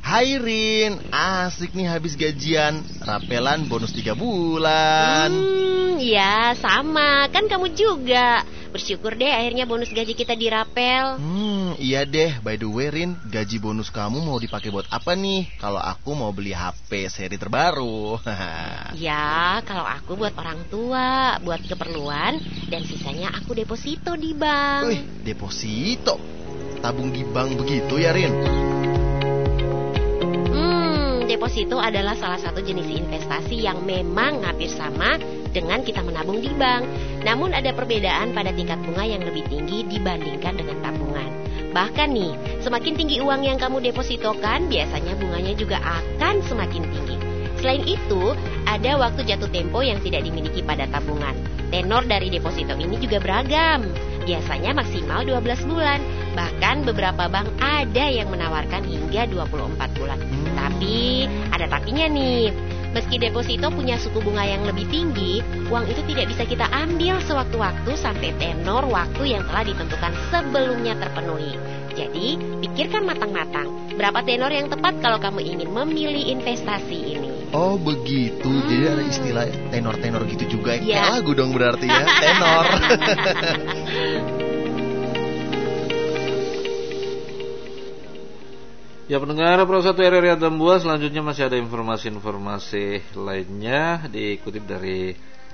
Hai Rin, asik nih habis gajian. Rapelan bonus 3 bulan. Ya sama, kan kamu juga. Bersyukur deh akhirnya bonus gaji kita dirapel. Iya deh, by the way Rin, gaji bonus kamu mau dipakai buat apa nih? Kalau aku mau beli HP seri terbaru. Ya, kalau aku buat orang tua, buat keperluan, dan sisanya aku deposito di bank. Wih, deposito? Tabung di bank begitu ya Rin? Deposito adalah salah satu jenis investasi yang memang hampir sama dengan kita menabung di bank. Namun ada perbedaan pada tingkat bunga yang lebih tinggi dibandingkan dengan tabungan. Bahkan nih, semakin tinggi uang yang kamu depositokan, biasanya bunganya juga akan semakin tinggi. Selain itu, ada waktu jatuh tempo yang tidak dimiliki pada tabungan. Tenor dari deposito ini juga beragam. Biasanya maksimal 12 bulan. Bahkan beberapa bank ada yang menawarkan hingga 24 bulan. Tapi ada tapinya nih. Meski deposito punya suku bunga yang lebih tinggi, uang itu tidak bisa kita ambil sewaktu-waktu sampai tenor waktu yang telah ditentukan sebelumnya terpenuhi. Jadi, pikirkan matang-matang berapa tenor yang tepat kalau kamu ingin memilih investasi ini. Oh begitu, jadi ada istilah tenor-tenor gitu juga. Ya. Kayak lagu dong berarti ya, tenor. Ya pendengar Pro 1 RRI Atambua, selanjutnya masih ada informasi-informasi lainnya dikutip dari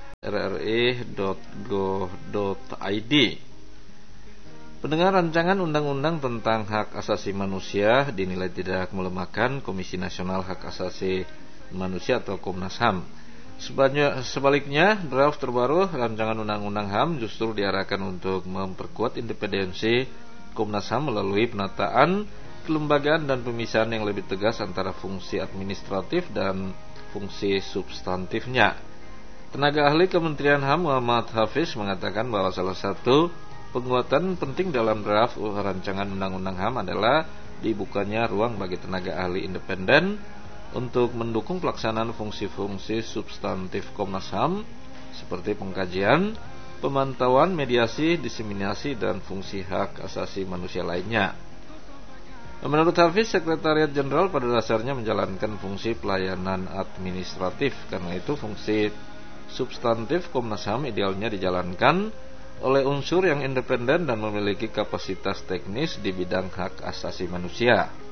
rri.go.id. Pendengar, rancangan undang-undang tentang hak asasi manusia dinilai tidak melemahkan Komisi Nasional Hak Asasi Manusia atau Komnas HAM. Sebaliknya, draft terbaru rancangan undang-undang HAM justru diarahkan untuk memperkuat independensi Komnas HAM melalui penataan kelembagaan dan pemisahan yang lebih tegas antara fungsi administratif dan fungsi substantifnya. Tenaga ahli Kementerian HAM Muhammad Hafiz mengatakan bahwa salah satu penguatan penting dalam draft rancangan undang-undang HAM adalah dibukanya ruang bagi tenaga ahli independen untuk mendukung pelaksanaan fungsi-fungsi substantif Komnas HAM seperti pengkajian, pemantauan, mediasi, diseminasi, dan fungsi hak asasi manusia lainnya. Menurut Hafiz, Sekretariat Jenderal pada dasarnya menjalankan fungsi pelayanan administratif. Karena itu fungsi substantif Komnas HAM idealnya dijalankan oleh unsur yang independen dan memiliki kapasitas teknis di bidang hak asasi manusia.